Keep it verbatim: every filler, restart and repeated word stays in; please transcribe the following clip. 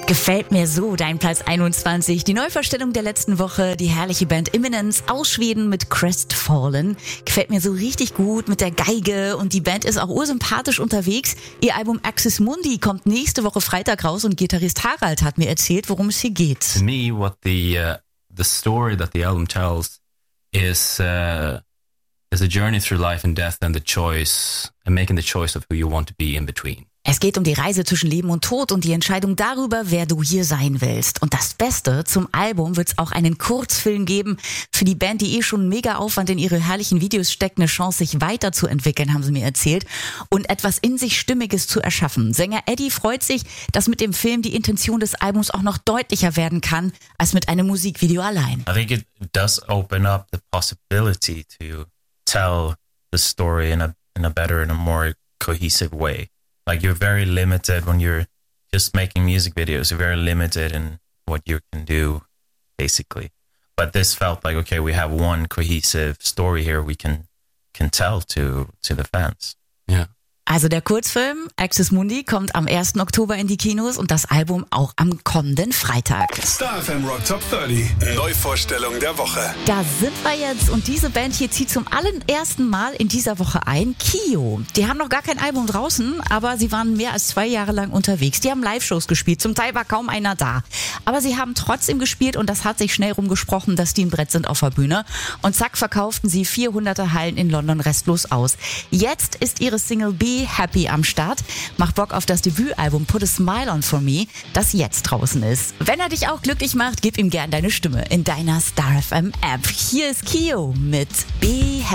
Gefällt mir so, dein Platz einundzwanzig. Die Neuvorstellung der letzten Woche, die herrliche Band Imminence aus Schweden mit Crestfallen. Gefällt mir so richtig gut mit der Geige und die Band ist auch ursympathisch unterwegs. Ihr Album Axis Mundi kommt nächste Woche Freitag raus und Gitarrist Harald hat mir erzählt, worum es hier geht. To me, what the uh, the story that the album tells is uh, is a journey through life and death and the choice and making the choice of who you want to be in between. Es geht um die Reise zwischen Leben und Tod und die Entscheidung darüber, wer du hier sein willst. Und das Beste, zum Album wird es auch einen Kurzfilm geben. Für die Band, die eh schon mega Aufwand in ihre herrlichen Videos steckt, eine Chance, sich weiterzuentwickeln, haben sie mir erzählt. Und etwas in sich Stimmiges zu erschaffen. Sänger Eddie freut sich, dass mit dem Film die Intention des Albums auch noch deutlicher werden kann, als mit einem Musikvideo allein. I think it does open up the possibility to tell the story in a in a better and a more cohesive way. Like, you're very limited when you're just making music videos. You're very limited in what you can do, basically. But this felt like, okay, we have one cohesive story here we can can tell to to the fans. Yeah. Also der Kurzfilm Axis Mundi kommt am ersten Oktober in die Kinos und das Album auch am kommenden Freitag. Star F M Rock Top dreißig. Neuvorstellung der Woche. Da sind wir jetzt und diese Band hier zieht zum allerersten Mal in dieser Woche ein. Kio. Die haben noch gar kein Album draußen, aber sie waren mehr als zwei Jahre lang unterwegs. Die haben Live-Shows gespielt, zum Teil war kaum einer da. Aber sie haben trotzdem gespielt und das hat sich schnell rumgesprochen, dass die ein Brett sind auf der Bühne. Und zack, verkauften sie vierhunderter Hallen in London restlos aus. Jetzt ist ihre Single Be Happy am Start. Macht Bock auf das Debütalbum Put a Smile on For Me, das jetzt draußen ist. Wenn er dich auch glücklich macht, gib ihm gern deine Stimme in deiner Star F M App. Hier ist Kio mit Be Happy.